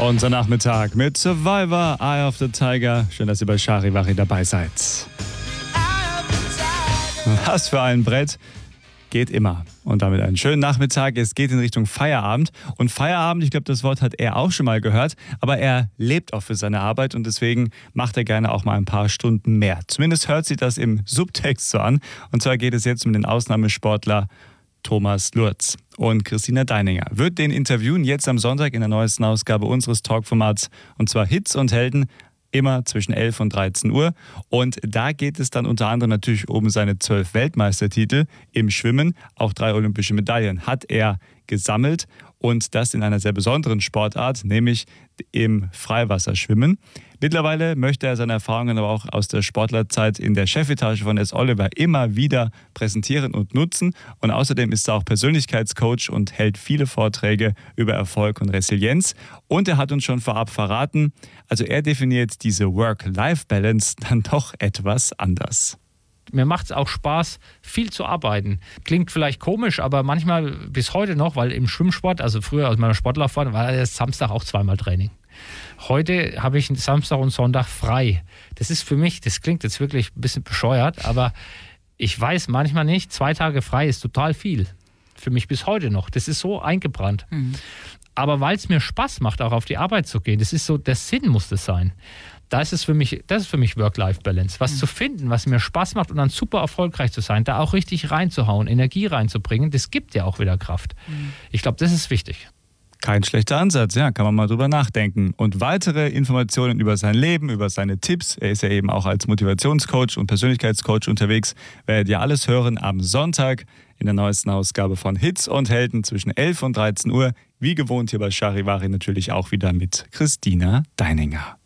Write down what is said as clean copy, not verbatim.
Unser Nachmittag mit Survivor, Eye of the Tiger. Schön, dass ihr bei Charivari dabei seid. Was für ein Brett. Geht immer. Und damit einen schönen Nachmittag. Es geht in Richtung Feierabend. Und Feierabend, ich glaube, das Wort hat er auch schon mal gehört. Aber er lebt auch für seine Arbeit und deswegen macht er gerne auch mal ein paar Stunden mehr. Zumindest hört sich das im Subtext so an. Und zwar geht es jetzt um den Ausnahmesportler Thomas Lurz. Und Christina Deininger wird den interviewen jetzt am Sonntag in der neuesten Ausgabe unseres Talkformats. Und zwar Hits und Helden. Immer zwischen 11 und 13 Uhr. Und da geht es dann unter anderem natürlich um seine 12 Weltmeistertitel im Schwimmen. Auch 3 olympische Medaillen hat er gesammelt. Und das in einer sehr besonderen Sportart, nämlich im Freiwasserschwimmen. Mittlerweile möchte er seine Erfahrungen aber auch aus der Sportlerzeit in der Chefetage von S. Oliver immer wieder präsentieren und nutzen. Und außerdem ist er auch Persönlichkeitscoach und hält viele Vorträge über Erfolg und Resilienz. Und er hat uns schon vorab verraten, also er definiert diese Work-Life-Balance dann doch etwas anders. Mir macht es auch Spaß, viel zu arbeiten. Klingt vielleicht komisch, aber manchmal bis heute noch, weil im Schwimmsport, also früher aus meiner Sportlaufbahn, war erst Samstag auch zweimal Training. Heute habe ich Samstag und Sonntag frei. Das ist für mich, das klingt jetzt wirklich ein bisschen bescheuert, aber ich weiß manchmal nicht, 2 Tage frei ist total viel. Für mich bis heute noch. Das ist so eingebrannt. Aber weil es mir Spaß macht, auch auf die Arbeit zu gehen, das ist so, der Sinn muss das sein. Das ist für mich Work-Life-Balance. Was zu finden, was mir Spaß macht und dann super erfolgreich zu sein, da auch richtig reinzuhauen, Energie reinzubringen, das gibt ja auch wieder Kraft. Ich glaube, das ist wichtig. Kein schlechter Ansatz, ja, kann man mal drüber nachdenken. Und weitere Informationen über sein Leben, über seine Tipps, er ist ja eben auch als Motivationscoach und Persönlichkeitscoach unterwegs, werdet ihr alles hören am Sonntag in der neuesten Ausgabe von Hits und Helden zwischen 11 und 13 Uhr. Wie gewohnt hier bei Charivari natürlich auch wieder mit Christina Deininger.